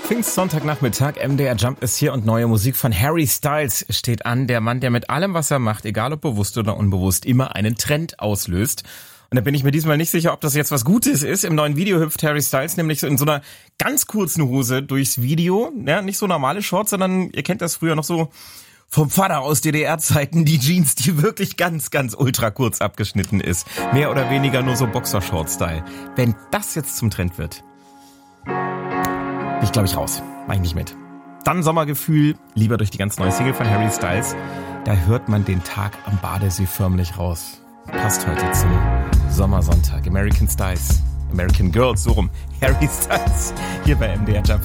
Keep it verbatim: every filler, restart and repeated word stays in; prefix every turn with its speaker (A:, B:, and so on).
A: Pfingstsontagnachmittag, M D R Jump ist hier und neue Musik von Harry Styles steht an. Der Mann, der mit allem, was er macht, egal ob bewusst oder unbewusst, immer einen Trend auslöst. Und da bin ich mir diesmal nicht sicher, ob das jetzt was Gutes ist. Im neuen Video hüpft Harry Styles nämlich so in so einer ganz kurzen Hose durchs Video. Ja, nicht so normale Shorts, sondern ihr kennt das früher noch so vom Vater aus D D R-Zeiten, die Jeans, die wirklich ganz, ganz ultra kurz abgeschnitten ist. Mehr oder weniger nur so Boxershort-Style. Wenn das jetzt zum Trend wird, bin ich, glaube ich, raus. Mach ich nicht mit. Dann Sommergefühl, lieber durch die ganz neue Single von Harry Styles. Da hört man den Tag am Badesee förmlich raus. Passt heute zum Sommersonntag. American Styles, American Girls, so rum. Harry Styles, hier bei M D R Jump.